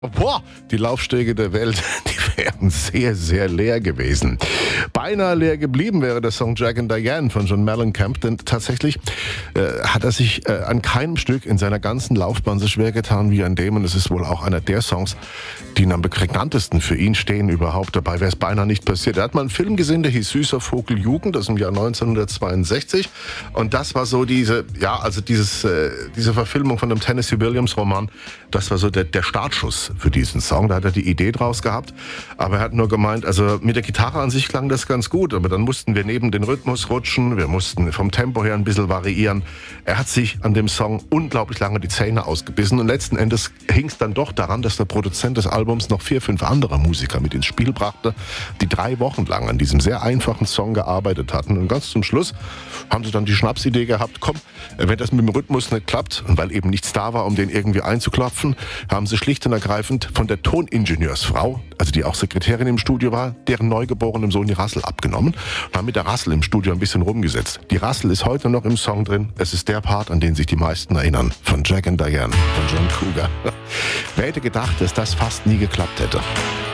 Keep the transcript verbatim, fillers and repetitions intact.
Boah, die Laufstege der Welt, die wären sehr, sehr leer gewesen. Beinahe leer geblieben wäre der Song Jack and Diane von John Mellencamp, denn tatsächlich äh, hat er sich äh, an keinem Stück in seiner ganzen Laufbahn so schwer getan wie an dem, und es ist wohl auch einer der Songs, die am prägnantesten für ihn stehen überhaupt. Dabei wäre es beinahe nicht passiert. Er hat mal einen Film gesehen, der hieß Süßer Vogel Jugend, das ist im Jahr neunzehnhundertzweiundsechzig, und das war so diese, ja, also dieses, äh, diese Verfilmung von dem Tennessee Williams Roman, das war so der, der Startschuss für diesen Song. Da hat er die Idee draus gehabt, aber er hat nur gemeint, also mit der Gitarre an sich klang das ganz gut, aber dann mussten wir neben den Rhythmus rutschen, wir mussten vom Tempo her ein bisschen variieren. Er hat sich an dem Song unglaublich lange die Zähne ausgebissen, und letzten Endes hing es dann doch daran, dass der Produzent des Albums noch vier, fünf andere Musiker mit ins Spiel brachte, die drei Wochen lang an diesem sehr einfachen Song gearbeitet hatten. Und ganz zum Schluss haben sie dann die Schnapsidee gehabt, komm, wenn das mit dem Rhythmus nicht klappt, und weil eben nichts da war, um den irgendwie einzuklopfen, haben sie schlicht und ergreifend von der Toningenieursfrau, also die auch Sekretärin im Studio war, deren neugeborenem Sohn die Rassel abgenommen und haben mit der Rassel im Studio ein bisschen rumgesetzt. Die Rassel ist heute noch im Song drin. Es ist der Part, an den sich die meisten erinnern, von Jack and Diane, von John Cougar. Wer hätte gedacht, dass das fast nie geklappt hätte?